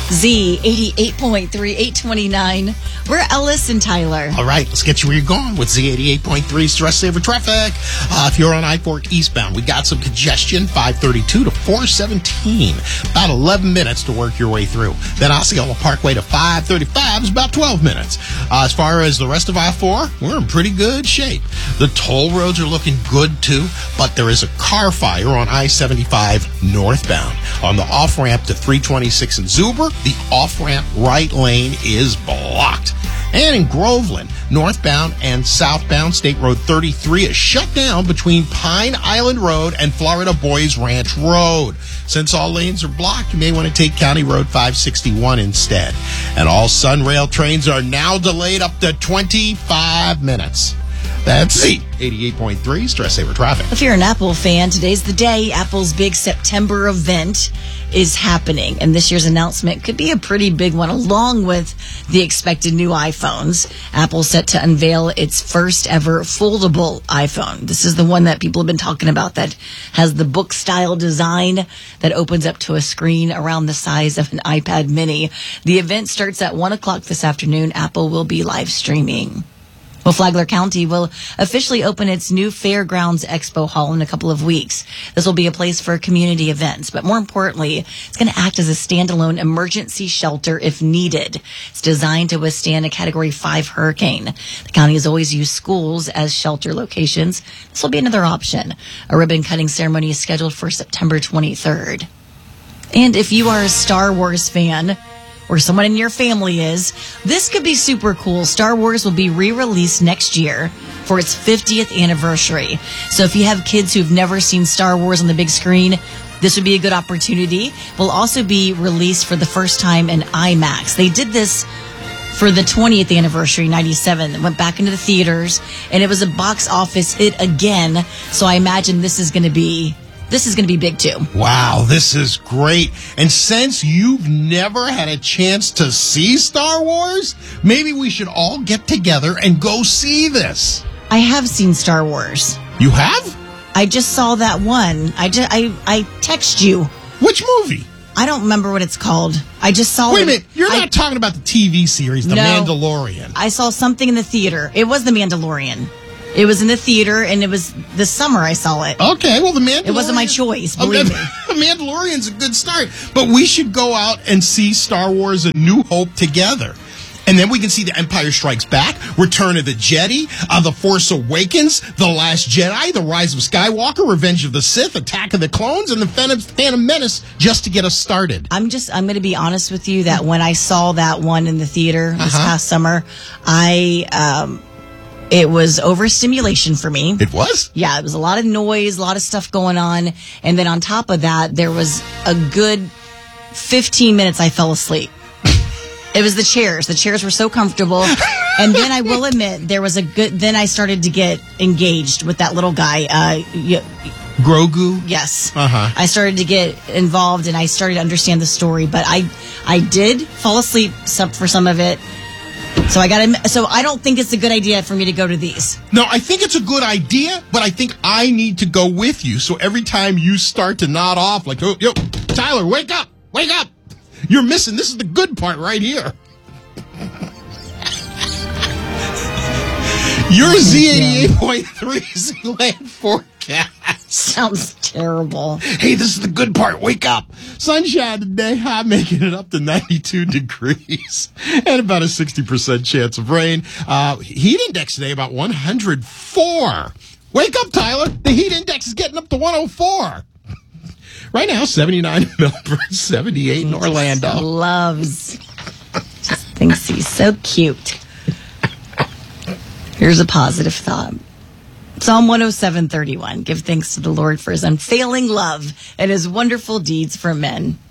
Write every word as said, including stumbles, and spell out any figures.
Z eighty-eight point three, eight twenty-nine. We're Ellis and Tyler. All right, let's get you where you're going with Z eighty-eight point three Stress Saver Traffic. Uh, if you're on I four eastbound, we got some congestion, five thirty-two to four seventeen. About eleven minutes to work your way through. Then Osceola Parkway to five thirty-five is about twelve minutes. Uh, as far as the rest of I four, we're in pretty good shape. The toll roads are looking good, too, but there is a car fire on I seventy-five northbound. On the off-ramp to three twenty-six in Zuber, the off-ramp right lane is blocked. And in Groveland, northbound and southbound State Road thirty-three is shut down between Pine Island Road and Florida Boys Ranch Road. Since all lanes are blocked, you may want to take County Road five sixty-one instead. And all Sunrail trains are now delayed up to twenty-five minutes. That's Z eighty-eight point three Stress Saver Traffic. If you're an Apple fan, today's the day. Apple's big September event is happening, and this year's announcement could be a pretty big one, along with the expected new iPhones. Apple's set to unveil its first ever foldable iPhone. This is the one that people have been talking about that has the book-style design that opens up to a screen around the size of an iPad mini. The event starts at one o'clock this afternoon. Apple will be live streaming. Well, Flagler County will officially open its new Fairgrounds Expo Hall in a couple of weeks. This will be a place for community events, but more importantly, it's going to act as a standalone emergency shelter if needed. It's designed to withstand a Category five hurricane. The county has always used schools as shelter locations. This will be another option. A ribbon-cutting ceremony is scheduled for September twenty-third. And if you are a Star Wars fan, or someone in your family is, this could be super cool. Star Wars will be re-released next year for its fiftieth anniversary. So if you have kids who've never seen Star Wars on the big screen, this would be a good opportunity. Will also be released for the first time in IMAX. They did this for the twentieth anniversary, ninety-seven. It went back into the theaters, and it was a box office hit again. So I imagine this is going to be This is going to be big, too. Wow, this is great. And since you've never had a chance to see Star Wars, maybe we should all get together and go see this. I have seen Star Wars. You have? I just saw that one. I, just, I, I text you. Which movie? I don't remember what it's called. I just saw Wait a it. minute. You're I, not talking about the T V series, The no, Mandalorian. I saw something in the theater. It was The Mandalorian. It was in the theater, and it was this summer I saw it. Okay, well, The Mandalorian... It wasn't my choice, believe me. The Mandalorian's a good start. But we should go out and see Star Wars A New Hope together. And then we can see The Empire Strikes Back, Return of the Jedi, uh, The Force Awakens, The Last Jedi, The Rise of Skywalker, Revenge of the Sith, Attack of the Clones, and The Phantom, Phantom Menace, just to get us started. I'm just, I'm going to be honest with you that when I saw that one in the theater this Uh-huh. past summer, I... um It was overstimulation for me. It was? Yeah, it was a lot of noise, a lot of stuff going on. And then on top of that, there was a good fifteen minutes I fell asleep. It was the chairs. The chairs were so comfortable. And then I will admit, there was a good, then I started to get engaged with that little guy. Uh, y- Grogu? yes. Uh-huh. I started to get involved and I started to understand the story. But I, I did fall asleep some, for some of it. So I got. So I don't think it's a good idea for me to go to these. No, I think it's a good idea, but I think I need to go with you. So every time you start to nod off, like, oh, yo, Tyler, wake up, wake up. You're missing. This is the good part right here. Your Z eighty-eight point three Z-Land forecast. Sounds terrible. Hey, this is the good part. Wake up. Sunshine today. I'm making it up to ninety-two degrees and about a sixty percent chance of rain. Uh, heat index today about one hundred four. Wake up, Tyler. The heat index is getting up to one oh four. Right now, seventy-nine in Melbourne, seventy-eight in Orlando. Just loves. Just thinks he's so cute. Here's a positive thought. Psalm one oh seven thirty-one. Give thanks to the Lord for his unfailing love and his wonderful deeds for men.